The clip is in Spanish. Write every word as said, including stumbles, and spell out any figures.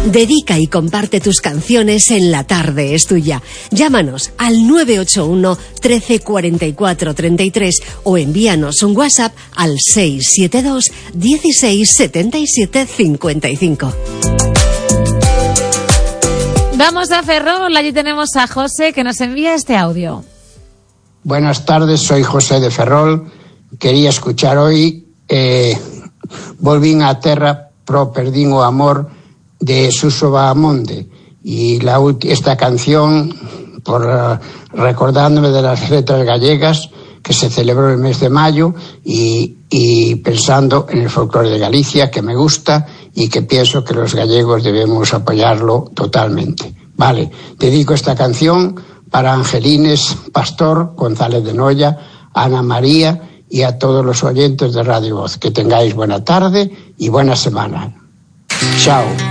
Dedica y comparte tus canciones en La Tarde es Tuya. Llámanos al nueve ocho uno, trece, cuarenta y cuatro, treinta y tres o envíanos un WhatsApp al seis siete dos, dieciséis, setenta y siete, cincuenta y cinco. Vamos a Ferrol, allí tenemos a José que nos envía este audio. Buenas tardes, soy José de Ferrol. Quería escuchar hoy eh, Volvín a terra pro perdín o amor de Suso Bahamonde, y la, esta canción por uh, recordándome de las letras gallegas que se celebró el mes de mayo y, y pensando en el folclore de Galicia, que me gusta y que pienso que los gallegos debemos apoyarlo totalmente. Vale, dedico esta canción para Angelines Pastor, González de Noya, Ana María y a todos los oyentes de Radio Voz. Que tengáis buena tarde y buena semana. Chao.